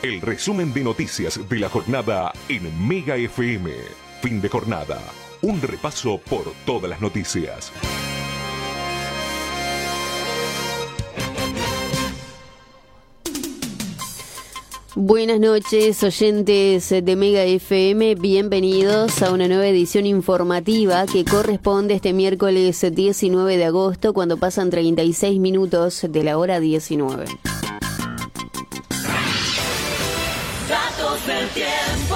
El resumen de noticias de la jornada en Mega FM. Fin de jornada. Un repaso por todas las noticias. Buenas noches, oyentes de Mega FM, bienvenidos a una nueva edición informativa que corresponde este miércoles 19 de agosto, cuando pasan 36 minutos de la hora 19. Datos del tiempo.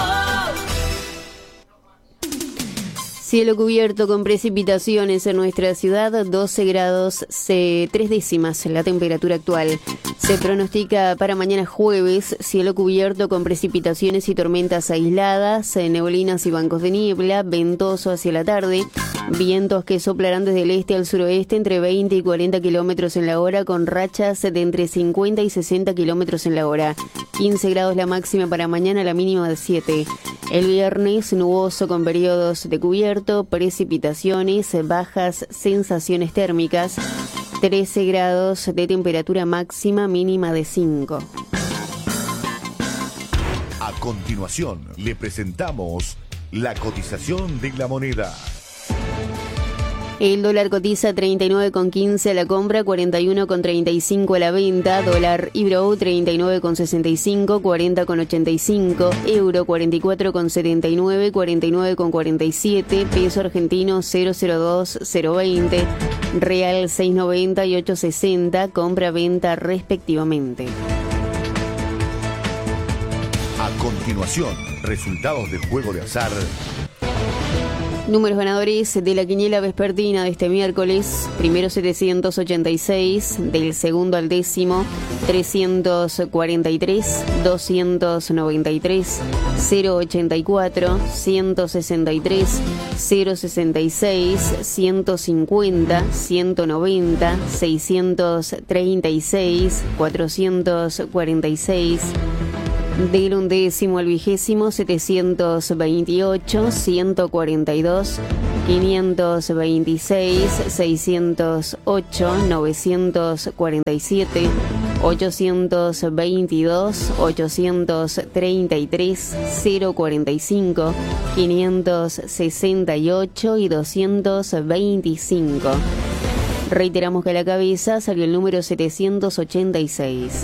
Cielo cubierto con precipitaciones en nuestra ciudad, 12 grados 3 décimas la temperatura actual. Se pronostica para mañana jueves, cielo cubierto con precipitaciones y tormentas aisladas, neblinas y bancos de niebla, ventoso hacia la tarde, vientos que soplarán desde el este al suroeste entre 20 y 40 kilómetros en la hora, con rachas de entre 50 y 60 kilómetros en la hora. 15 grados la máxima para mañana, la mínima de 7. El viernes, nuboso con periodos de cubierto, precipitaciones, bajas sensaciones térmicas, 13 grados de temperatura máxima, mínima de 5. A continuación, le presentamos la cotización de la moneda. El dólar cotiza 39,15 a la compra, 41,35 a la venta. Dólar Ibro 39,65, 40,85. Euro 44,79, 49,47. Peso argentino 002,020. Real 6,90 y 8,60. Compra-venta respectivamente. A continuación, resultados del juego de azar. Números ganadores de la quiniela vespertina de este miércoles: primero 786, del segundo al décimo 343, 293, 084, 163, 066, 150, 190, 636, 446. Del undécimo al vigésimo 728, 142, 526, 608, 947, 822, 833, 045, 568 y 225. Reiteramos que a la cabeza salió el número 786.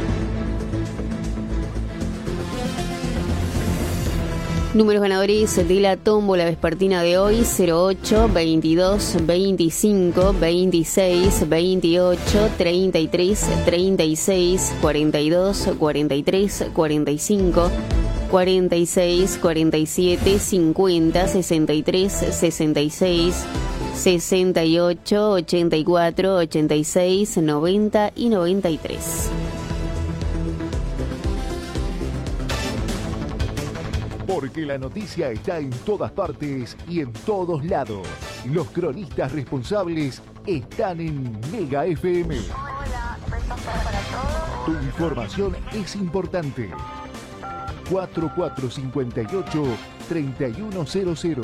Números ganadores de la tómbola vespertina de hoy: 08, 22, 25, 26, 28, 33, 36, 42, 43, 45, 46, 47, 50, 63, 66, 68, 84, 86, 90 y 93. Porque la noticia está en todas partes y en todos lados. Los cronistas responsables están en Mega FM. Hola, soy Pastora para todos. Tu información es importante. 4458-3100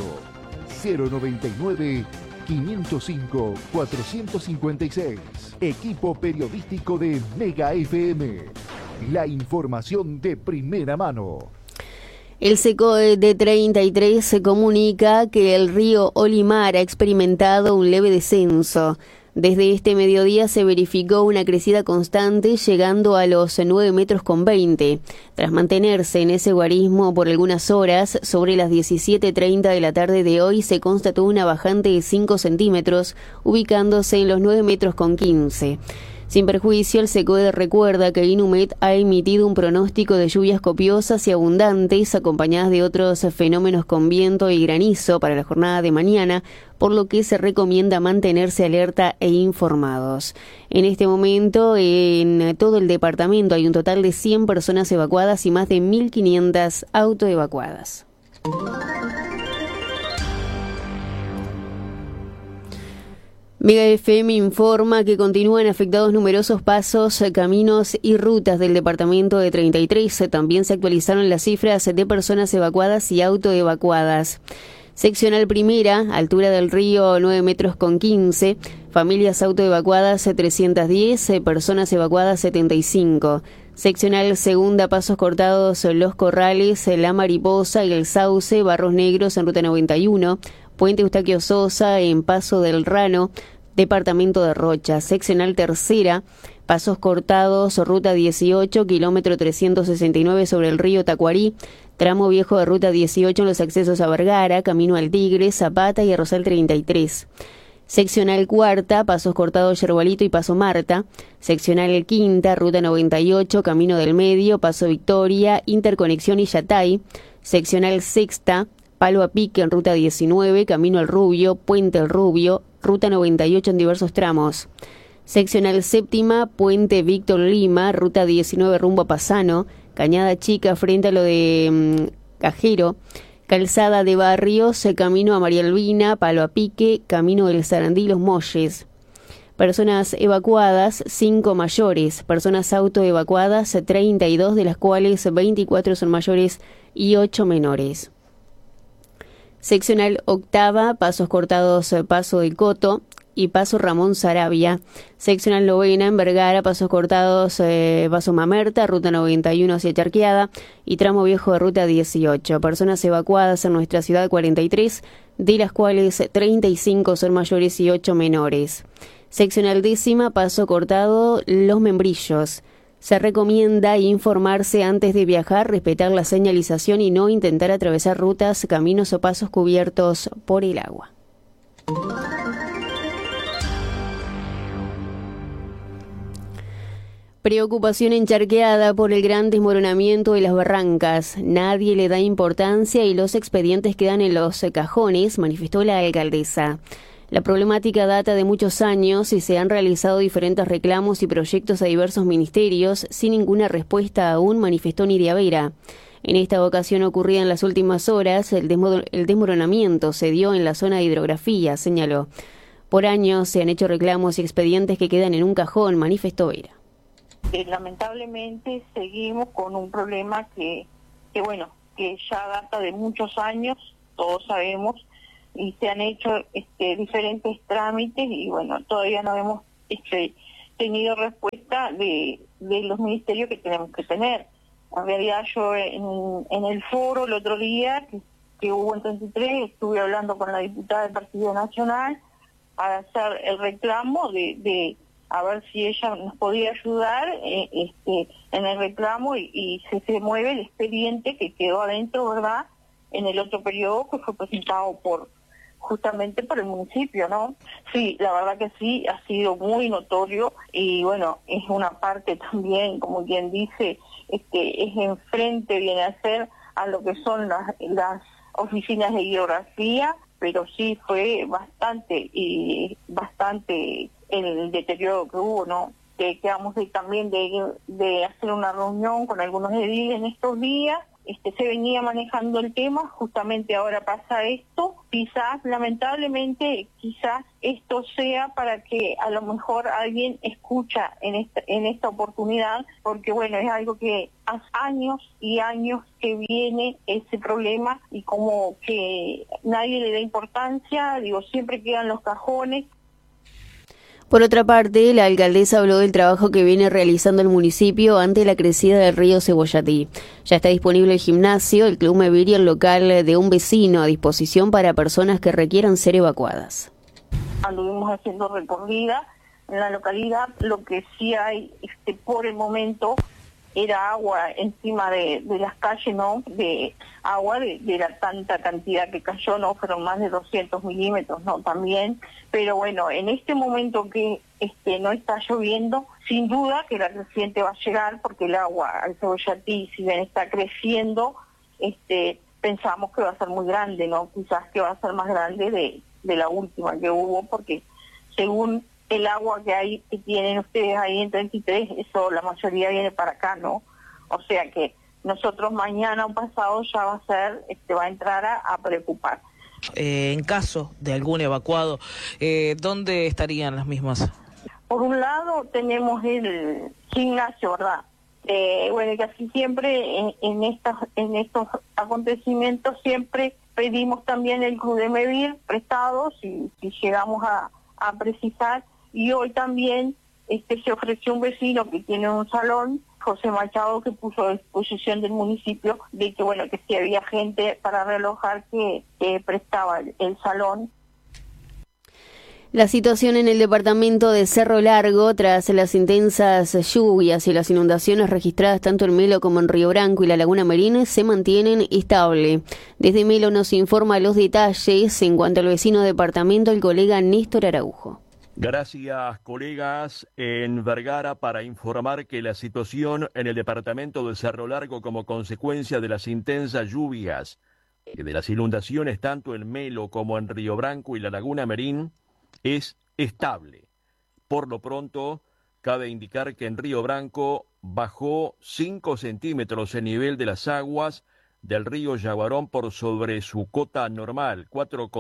099-505-456. Equipo periodístico de Mega FM. La información de primera mano. El SECOE de 33 se comunica que el río Olimar ha experimentado un leve descenso. Desde este mediodía se verificó una crecida constante, llegando a los 9,20 metros. Tras mantenerse en ese guarismo por algunas horas, sobre las 17:30 de la tarde de hoy se constató una bajante de 5 centímetros, ubicándose en los 9,15 metros. Sin perjuicio, el SECOE recuerda que Inumet ha emitido un pronóstico de lluvias copiosas y abundantes, acompañadas de otros fenómenos con viento y granizo para la jornada de mañana, por lo que se recomienda mantenerse alerta e informados. En este momento, en todo el departamento hay un total de 100 personas evacuadas y más de 1.500 autoevacuadas. Mega FM informa que continúan afectados numerosos pasos, caminos y rutas del departamento de 33. También se actualizaron las cifras de personas evacuadas y autoevacuadas. Seccional Primera, altura del río 9,15 metros. Familias autoevacuadas 310, personas evacuadas 75. Seccional Segunda, Pasos Cortados, Los Corrales, La Mariposa y El Sauce, Barros Negros en Ruta 91, Puente Eustaquio Sosa en Paso del Rano, Departamento de Rocha. Seccional Tercera, Pasos Cortados, Ruta 18, kilómetro 369 sobre el río Tacuarí, tramo viejo de Ruta 18 en los accesos a Vergara, Camino al Tigre, Zapata y Arrozal 33. Seccional Cuarta, Pasos Cortados, Yerbalito y Paso Marta. Seccional Quinta, Ruta 98, Camino del Medio, Paso Victoria, Interconexión y Yatay. Seccional Sexta, Palo a Pique en Ruta 19, Camino al Rubio, Puente el Rubio, Ruta 98 en diversos tramos. Seccional Séptima, Puente Víctor Lima, Ruta 19 rumbo a Pasano, Cañada Chica frente a lo de Cajero, Calzada de Barrios, Camino a María Albina, Palo a Pique, Camino del Sarandí, Los Molles. Personas evacuadas, 5 mayores. Personas autoevacuadas, 32, de las cuales 24 son mayores y 8 menores. Seccional Octava, Pasos Cortados, Paso del Coto y Paso Ramón Sarabia. Seccional Novena, en Vergara, Pasos Cortados, Paso Mamerta, Ruta 91 hacia Charqueada y tramo viejo de Ruta 18. Personas evacuadas en nuestra ciudad, 43, de las cuales 35 son mayores y 8 menores. Seccional Décima, Paso Cortado, Los Membrillos. Se recomienda informarse antes de viajar, respetar la señalización y no intentar atravesar rutas, caminos o pasos cubiertos por el agua. Preocupación en Charqueada por el gran desmoronamiento de las barrancas. Nadie le da importancia y los expedientes quedan en los cajones, manifestó la alcaldesa. La problemática data de muchos años y se han realizado diferentes reclamos y proyectos a diversos ministerios sin ninguna respuesta aún, manifestó Nidia Vera. En esta ocasión ocurrida en las últimas horas, el desmoronamiento se dio en la zona de hidrografía, señaló. Por años se han hecho reclamos y expedientes que quedan en un cajón, manifestó Vera. Lamentablemente seguimos con un problema que ya data de muchos años, todos sabemos, y se han hecho diferentes trámites y todavía no hemos tenido respuesta de los ministerios que tenemos que tener. En realidad yo en el foro el otro día que hubo en 33 estuve hablando con la diputada del Partido Nacional para hacer el reclamo de a ver si ella nos podía ayudar en el reclamo y se mueve el expediente que quedó adentro, ¿verdad?, en el otro periodo que fue presentado justamente por el municipio, ¿no? Sí, la verdad que sí, ha sido muy notorio y es una parte también, como quien dice, es enfrente, viene a ser a lo que son las oficinas de hidrografía, pero sí fue bastante el deterioro que hubo, ¿no? Que quedamos también de hacer una reunión con algunos ediles en estos días. Se venía manejando el tema, justamente ahora pasa esto, quizás, lamentablemente, esto sea para que a lo mejor alguien escucha en esta oportunidad, porque es algo que hace años y años que viene ese problema y como que nadie le da importancia, siempre quedan los cajones. Por otra parte, la alcaldesa habló del trabajo que viene realizando el municipio ante la crecida del río Cebollatí. Ya está disponible el gimnasio, el Club Meviri, el local de un vecino a disposición para personas que requieran ser evacuadas. Anduvimos haciendo recorrida en la localidad, lo que sí hay por el momento era agua encima de las calles, ¿no? De agua de la tanta cantidad que cayó, ¿no? Fueron más de 200 milímetros, ¿no? También, pero en este momento que no está lloviendo, sin duda que la creciente va a llegar porque el agua al Cebollatí, si bien está creciendo, pensamos que va a ser muy grande, ¿no? Quizás que va a ser más grande de la última que hubo, porque según el agua que tienen ustedes ahí en 33, eso la mayoría viene para acá, ¿no? O sea que nosotros mañana o pasado ya va a entrar a preocupar. En caso de algún evacuado, ¿dónde estarían las mismas? Por un lado tenemos el gimnasio, ¿verdad? Casi siempre en estos acontecimientos siempre pedimos también el Club de Mevir prestado si llegamos a precisar. Y hoy también se ofreció un vecino que tiene un salón, José Machado, que puso a disposición del municipio de que, bueno, que si había gente para realojar que prestaba el salón. La situación en el departamento de Cerro Largo, tras las intensas lluvias y las inundaciones registradas tanto en Melo como en Río Branco y la Laguna Merín, se mantienen estable. Desde Melo nos informa los detalles en cuanto al vecino departamento, el colega Néstor Araujo. Gracias, colegas. En Vergara, para informar que la situación en el departamento de Cerro Largo, como consecuencia de las intensas lluvias y de las inundaciones tanto en Melo como en Río Branco y la Laguna Merín, es estable. Por lo pronto, cabe indicar que en Río Branco bajó 5 centímetros el nivel de las aguas del río Yaguarón por sobre su cota normal.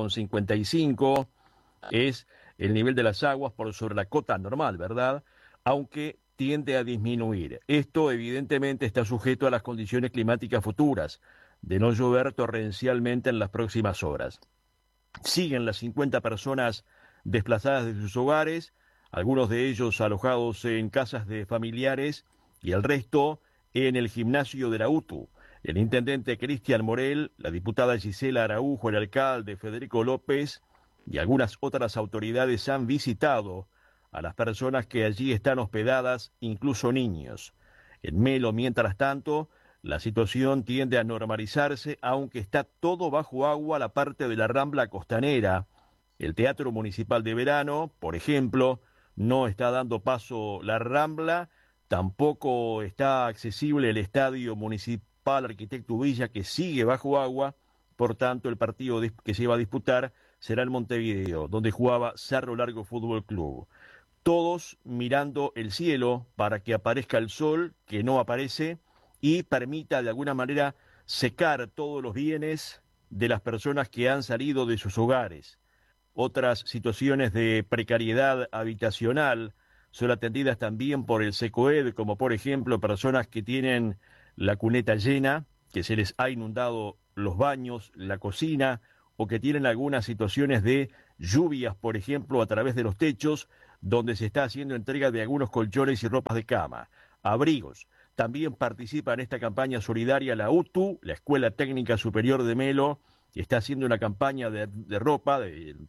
4,55 es el nivel de las aguas por sobre la cota normal, ¿verdad? Aunque tiende a disminuir. Esto evidentemente está sujeto a las condiciones climáticas futuras, de no llover torrencialmente en las próximas horas. Siguen las 50 personas desplazadas de sus hogares, algunos de ellos alojados en casas de familiares y el resto en el gimnasio de la UTU. El intendente Cristian Morel, la diputada Gisela Araujo, el alcalde Federico López y algunas otras autoridades han visitado a las personas que allí están hospedadas, incluso niños. En Melo, mientras tanto, la situación tiende a normalizarse, aunque está todo bajo agua la parte de la Rambla Costanera. El Teatro Municipal de Verano, por ejemplo, no está dando paso la Rambla, tampoco está accesible el Estadio Municipal Arquitecto Villa, que sigue bajo agua. Por tanto, el partido que se iba a disputar será en Montevideo, donde jugaba Cerro Largo Fútbol Club. Todos mirando el cielo para que aparezca el sol, que no aparece, y permita de alguna manera secar todos los bienes de las personas que han salido de sus hogares. Otras situaciones de precariedad habitacional son atendidas también por el SECOED, como por ejemplo personas que tienen la cuneta llena, que se les ha inundado los baños, la cocina, o que tienen algunas situaciones de lluvias, por ejemplo, a través de los techos, donde se está haciendo entrega de algunos colchones y ropas de cama, abrigos. También participa en esta campaña solidaria la UTU, la Escuela Técnica Superior de Melo, que está haciendo una campaña de ropa,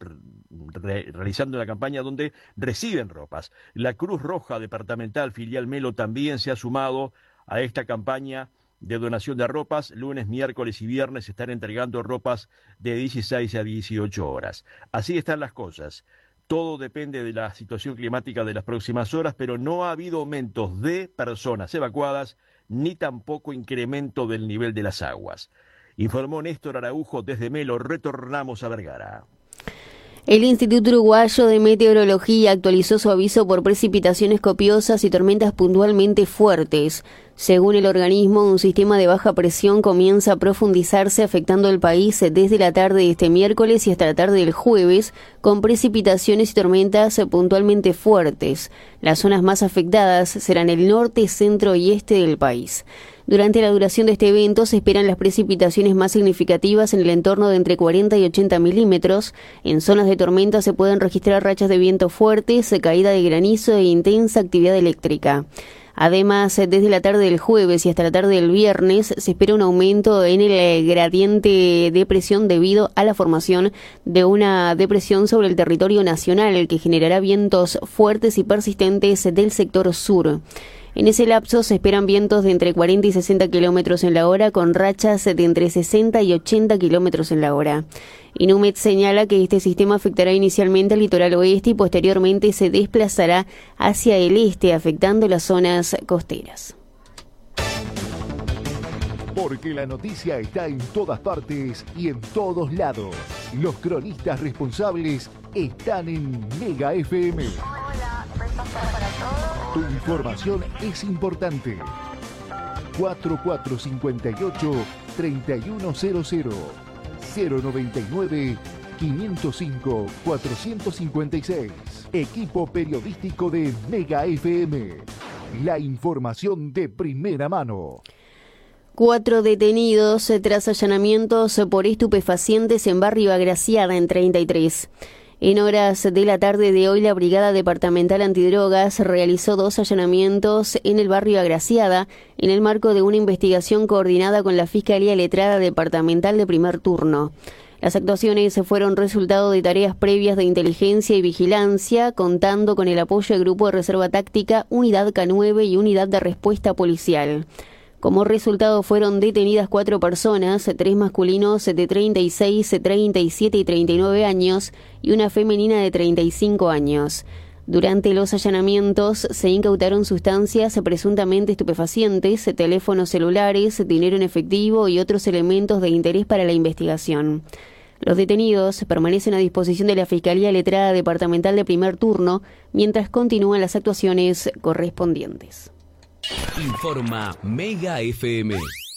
realizando una campaña donde reciben ropas. La Cruz Roja Departamental Filial Melo también se ha sumado a esta campaña de donación de ropas. Lunes, miércoles y viernes se están entregando ropas de 16 a 18 horas. Así están las cosas. Todo depende de la situación climática de las próximas horas, pero no ha habido aumentos de personas evacuadas ni tampoco incremento del nivel de las aguas. Informó Néstor Araujo desde Melo. Retornamos a Vergara. El Instituto Uruguayo de Meteorología actualizó su aviso por precipitaciones copiosas y tormentas puntualmente fuertes. Según el organismo, un sistema de baja presión comienza a profundizarse afectando el país desde la tarde de este miércoles y hasta la tarde del jueves, con precipitaciones y tormentas puntualmente fuertes. Las zonas más afectadas serán el norte, centro y este del país. Durante la duración de este evento se esperan las precipitaciones más significativas en el entorno de entre 40 y 80 milímetros. En zonas de tormenta se pueden registrar rachas de viento fuertes, caída de granizo e intensa actividad eléctrica. Además, desde la tarde del jueves y hasta la tarde del viernes se espera un aumento en el gradiente de presión debido a la formación de una depresión sobre el territorio nacional que generará vientos fuertes y persistentes del sector sur. En ese lapso se esperan vientos de entre 40 y 60 kilómetros en la hora, con rachas de entre 60 y 80 kilómetros en la hora. Inumet señala que este sistema afectará inicialmente al litoral oeste y posteriormente se desplazará hacia el este, afectando las zonas costeras. Porque la noticia está en todas partes y en todos lados. Los cronistas responsables están en Mega FM. Hola, reportaje para todos. Tu información es importante. 4458-3100 099-505-456. Equipo periodístico de Mega FM. La información de primera mano. 4 detenidos tras allanamientos por estupefacientes en Barrio Agraciada, en 33. En horas de la tarde de hoy, la Brigada Departamental Antidrogas realizó 2 allanamientos en el barrio Agraciada, en el marco de una investigación coordinada con la Fiscalía Letrada Departamental de Primer Turno. Las actuaciones fueron resultado de tareas previas de inteligencia y vigilancia, contando con el apoyo del Grupo de Reserva Táctica, Unidad K9 y Unidad de Respuesta Policial. Como resultado fueron detenidas 4 personas, 3 masculinos de 36, 37 y 39 años y una femenina de 35 años. Durante los allanamientos se incautaron sustancias presuntamente estupefacientes, teléfonos celulares, dinero en efectivo y otros elementos de interés para la investigación. Los detenidos permanecen a disposición de la Fiscalía Letrada Departamental de Primer Turno mientras continúan las actuaciones correspondientes. Informa Mega FM.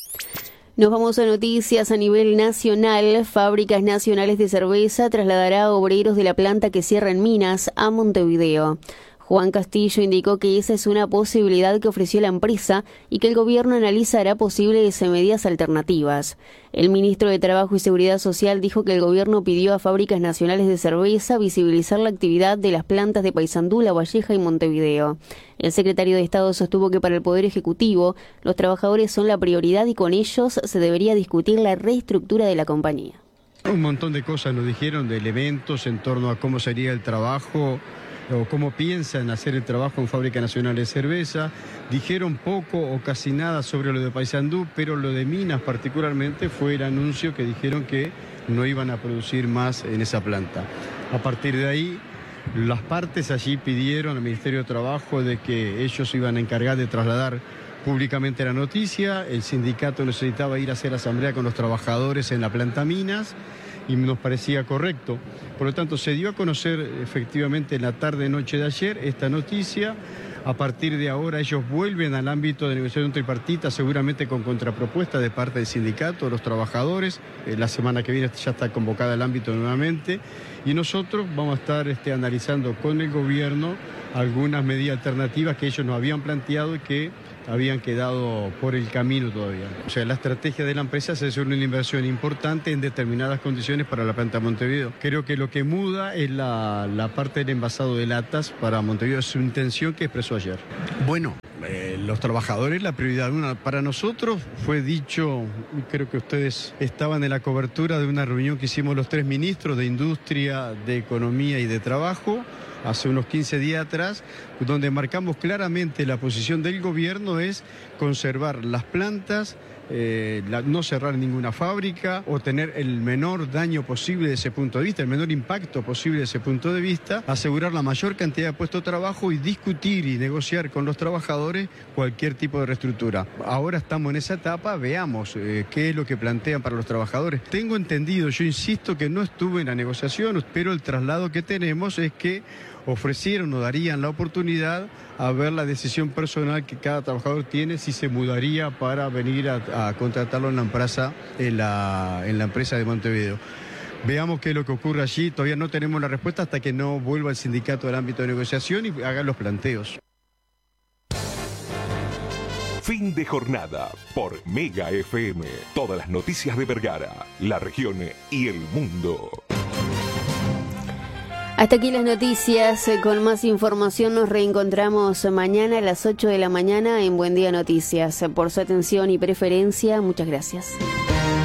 Nos vamos a noticias a nivel nacional. Fábricas Nacionales de Cerveza trasladará a obreros de la planta que cierra en Minas a Montevideo. Juan Castillo indicó que esa es una posibilidad que ofreció la empresa y que el gobierno analizará posibles medidas alternativas. El ministro de Trabajo y Seguridad Social dijo que el gobierno pidió a Fábricas Nacionales de Cerveza visibilizar la actividad de las plantas de Paysandú, La Valleja y Montevideo. El secretario de Estado sostuvo que para el Poder Ejecutivo los trabajadores son la prioridad y con ellos se debería discutir la reestructura de la compañía. Un montón de cosas nos dijeron, de elementos en torno a cómo sería el trabajo o cómo piensan hacer el trabajo en Fábrica Nacional de Cerveza. Dijeron poco o casi nada sobre lo de Paysandú, pero lo de Minas particularmente fue el anuncio que dijeron que no iban a producir más en esa planta. A partir de ahí, las partes allí pidieron al Ministerio de Trabajo de que ellos iban a encargar de trasladar públicamente la noticia. El sindicato necesitaba ir a hacer asamblea con los trabajadores en la planta Minas y nos parecía correcto. Por lo tanto, se dio a conocer efectivamente en la tarde-noche de ayer esta noticia. A partir de ahora ellos vuelven al ámbito de negociación tripartita, seguramente con contrapropuesta de parte del sindicato, de los trabajadores. La semana que viene ya está convocada el ámbito nuevamente. Y nosotros vamos a estar analizando con el gobierno algunas medidas alternativas que ellos nos habían planteado y que habían quedado por el camino todavía. O sea, la estrategia de la empresa es hacer una inversión importante en determinadas condiciones para la planta de Montevideo. Creo que lo que muda es la parte del envasado de latas para Montevideo, es su intención que expresó ayer. Bueno, los trabajadores, la prioridad una. Para nosotros fue dicho, creo que ustedes estaban en la cobertura de una reunión que hicimos los 3 ministros de Industria, de Economía y de Trabajo, hace unos 15 días atrás, donde marcamos claramente la posición del gobierno es conservar las plantas, no cerrar ninguna fábrica o tener el menor daño posible desde ese punto de vista, el menor impacto posible desde ese punto de vista, asegurar la mayor cantidad de puestos de trabajo y discutir y negociar con los trabajadores cualquier tipo de reestructura. Ahora estamos en esa etapa, veamos qué es lo que plantean para los trabajadores. Tengo entendido, yo insisto que no estuve en la negociación, pero el traslado que tenemos es que ofrecieron o darían la oportunidad a ver la decisión personal que cada trabajador tiene si se mudaría para venir a contratarlo en la empresa de Montevideo. Veamos qué es lo que ocurre allí, todavía no tenemos la respuesta hasta que no vuelva el sindicato al ámbito de negociación y haga los planteos. Fin de jornada por Mega FM. Todas las noticias de Vergara, la región y el mundo. Hasta aquí las noticias. Con más información nos reencontramos mañana a las 8 de la mañana en Buen Día Noticias. Por su atención y preferencia, muchas gracias.